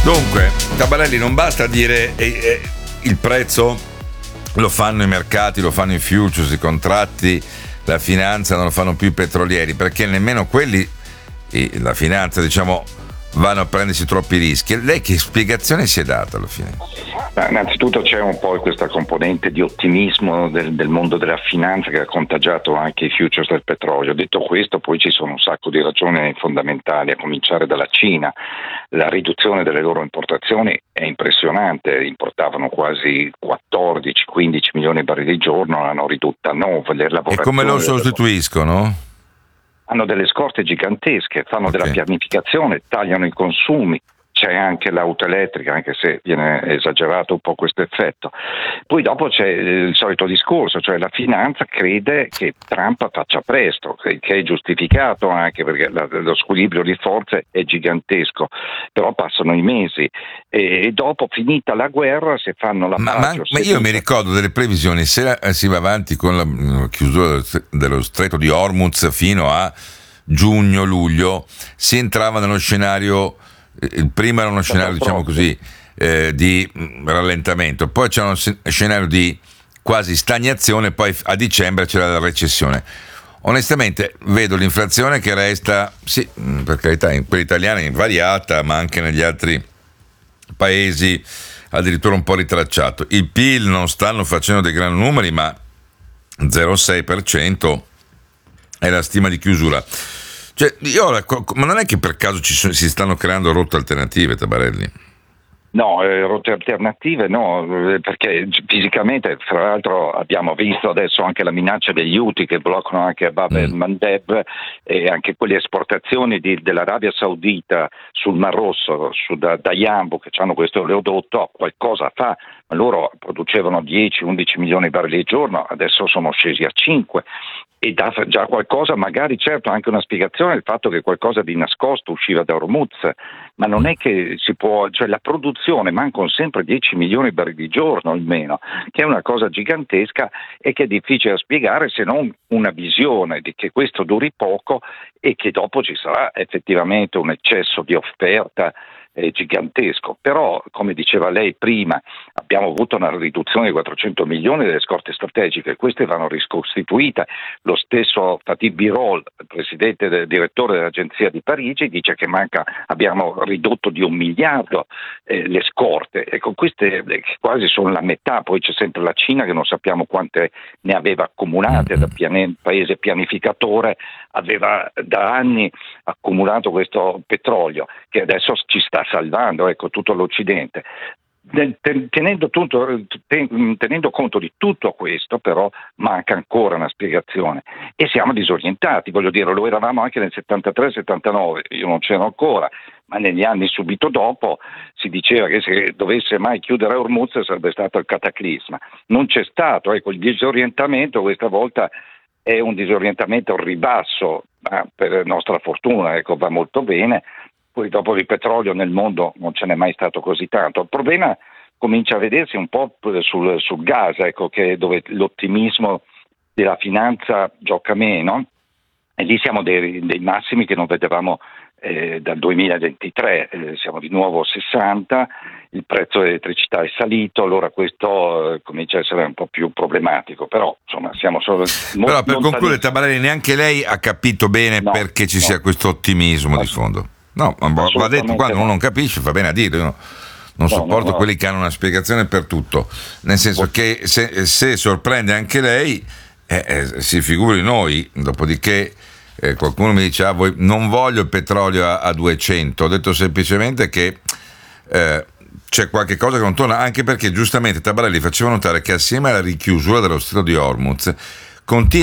Dunque, Tabarelli, non basta dire il prezzo lo fanno i mercati, lo fanno i futures, i contratti, la finanza, non lo fanno più i petrolieri, perché nemmeno quelli, la finanza, diciamo, vanno a prendersi troppi rischi. Lei che spiegazione si è data alla fine? Innanzitutto c'è un po' questa componente di ottimismo del mondo della finanza che ha contagiato anche i futures del petrolio. Detto questo, poi ci sono un sacco di ragioni fondamentali, a cominciare dalla Cina. La riduzione delle loro importazioni è impressionante, importavano quasi 14-15 milioni di barili al giorno, l'hanno ridotta a 9. E come lo sostituiscono? Hanno delle scorte gigantesche, fanno della pianificazione, tagliano i consumi. C'è anche l'auto elettrica, anche se viene esagerato un po' questo effetto. Poi dopo c'è il solito discorso, cioè la finanza crede che Trump faccia presto, che è giustificato anche perché lo squilibrio di forze è gigantesco, però passano i mesi e dopo, finita la guerra, se fanno la pace... Ma io mi ricordo delle previsioni, se si va avanti con la chiusura dello stretto di Hormuz fino a giugno-luglio, si entrava nello scenario... Il primo era uno scenario, diciamo così, di rallentamento, poi c'era uno scenario di quasi stagnazione, poi a dicembre c'era la recessione. Onestamente vedo l'inflazione che resta, sì, per carità, in quella italiana invariata, ma anche negli altri paesi addirittura un po' ritracciato. Il PIL non stanno facendo dei gran numeri, ma 0,6% è la stima di chiusura. Cioè, ma non è che per caso si stanno creando rotte alternative, Tabarelli? No, rotte alternative no, perché fisicamente, fra l'altro, abbiamo visto adesso anche la minaccia degli Houthi che bloccano anche Bab el-Mandeb e anche quelle esportazioni dell'Arabia Saudita sul Mar Rosso, da Yanbu, che hanno questo oleodotto, qualcosa fa. Loro producevano 10-11 milioni di barili al giorno, adesso sono scesi a 5. E dà già qualcosa, magari certo anche una spiegazione il fatto che qualcosa di nascosto usciva da Hormuz, ma non è che si può, cioè la produzione mancano sempre 10 milioni di barili al giorno almeno, che è una cosa gigantesca e che è difficile da spiegare se non una visione di che questo duri poco e che dopo ci sarà effettivamente un eccesso di offerta gigantesco. Però, come diceva lei prima, abbiamo avuto una riduzione di 400 milioni delle scorte strategiche, queste vanno ricostituite. Lo stesso Fatih Birol, direttore dell'agenzia di Parigi, dice che abbiamo ridotto di 1 miliardo le scorte. Ecco, queste quasi sono la metà. Poi c'è sempre la Cina che non sappiamo quante ne aveva accumulate, da paese pianificatore aveva da anni accumulato questo petrolio che adesso ci sta salvando, ecco, tutto l'Occidente. Tenendo conto di tutto questo, però manca ancora una spiegazione e siamo disorientati, voglio dire, lo eravamo anche nel 73-79, io non c'ero ancora, ma negli anni subito dopo si diceva che se dovesse mai chiudere Hormuz sarebbe stato il cataclisma. Non c'è stato, ecco, il disorientamento questa volta è un disorientamento al ribasso, ma per nostra fortuna, ecco, va molto bene. Poi dopo il petrolio nel mondo non ce n'è mai stato così tanto. Il problema comincia a vedersi un po' sul gas, ecco, che dove l'ottimismo della finanza gioca meno, e lì siamo dei massimi che non vedevamo dal 2023, siamo di nuovo a 60, il prezzo dell'elettricità è salito, allora questo comincia a essere un po' più problematico, però insomma siamo solo però per concludere, Tabarelli, neanche lei ha capito bene perché ci sia questo ottimismo di fondo. No, va detto, quando uno non capisce fa bene a dire, io non sopporto quelli che hanno una spiegazione per tutto, nel senso che se sorprende anche lei, si figuri noi. Dopodiché qualcuno mi dice non voglio il petrolio a 200, ho detto semplicemente che c'è qualche cosa che non torna, anche perché giustamente Tabarelli faceva notare che assieme alla richiusura dello stretto di Hormuz continua